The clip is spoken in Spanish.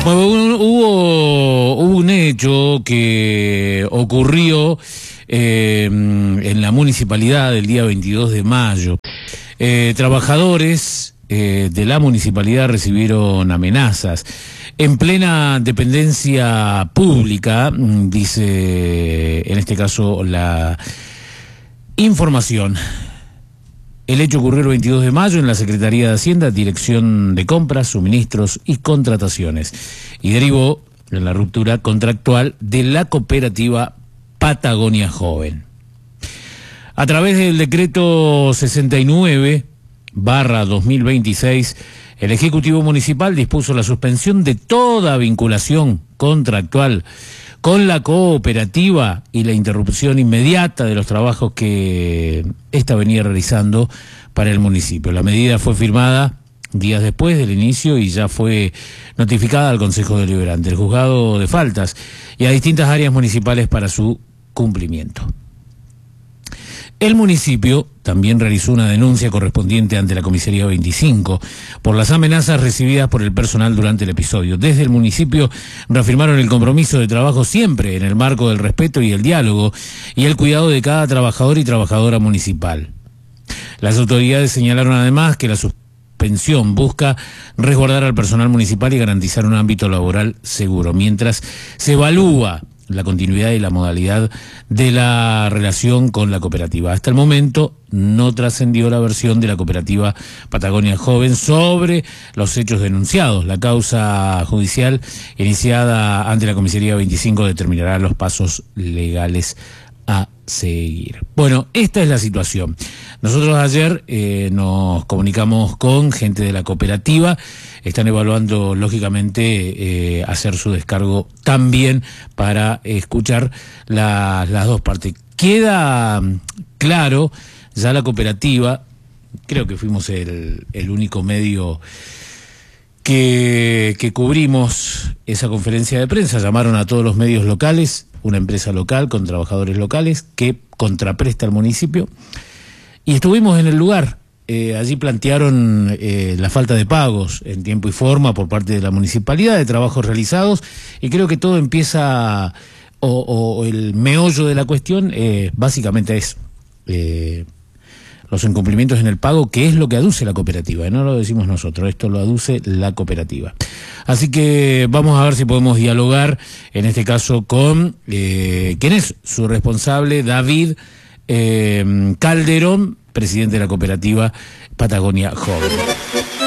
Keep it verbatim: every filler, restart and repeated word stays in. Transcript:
Bueno, hubo, hubo un hecho que ocurrió eh, en la municipalidad el día veintidós de mayo. Eh, trabajadores eh, de la municipalidad recibieron amenazas. En plena dependencia pública, dice en este caso la información. El hecho ocurrió el veintidós de mayo en la Secretaría de Hacienda, Dirección de Compras, Suministros y Contrataciones, y derivó en la ruptura contractual de la cooperativa Patagonia Joven. A través del decreto sesenta y nueve barra dos mil veintiséis, el Ejecutivo Municipal dispuso la suspensión de toda vinculación contractual con la cooperativa y la interrupción inmediata de los trabajos que ésta venía realizando para el municipio. La medida fue firmada días después del inicio y ya fue notificada al Consejo Deliberante, el Juzgado de Faltas y a distintas áreas municipales para su cumplimiento. El municipio también realizó una denuncia correspondiente ante la Comisaría veinticinco por las amenazas recibidas por el personal durante el episodio. Desde el municipio reafirmaron el compromiso de trabajo siempre en el marco del respeto y el diálogo y el cuidado de cada trabajador y trabajadora municipal. Las autoridades señalaron además que la suspensión busca resguardar al personal municipal y garantizar un ámbito laboral seguro, mientras se evalúa la continuidad y la modalidad de la relación con la cooperativa. Hasta el momento no trascendió la versión de la cooperativa Patagonia Joven sobre los hechos denunciados. La causa judicial iniciada ante la Comisaría veinticinco determinará los pasos legales a seguir. Bueno, esta es la situación. Nosotros ayer eh, nos comunicamos con gente de la cooperativa. Están evaluando, lógicamente, eh, hacer su descargo también para escuchar la, las dos partes. Queda claro, ya la cooperativa, creo que fuimos el, el único medio que, que cubrimos esa conferencia de prensa. Llamaron a todos los medios locales, una empresa local con trabajadores locales que contrapresta al municipio, y estuvimos en el lugar. Eh, allí plantearon eh, la falta de pagos en tiempo y forma por parte de la municipalidad, de trabajos realizados, y creo que todo empieza, o, o el meollo de la cuestión eh, básicamente es eh, los incumplimientos en el pago, que es lo que aduce la cooperativa, y no lo decimos nosotros, esto lo aduce la cooperativa. Así que vamos a ver si podemos dialogar, en este caso con eh, quien es su responsable, David eh, Calderón, presidente de la cooperativa Patagonia Joven.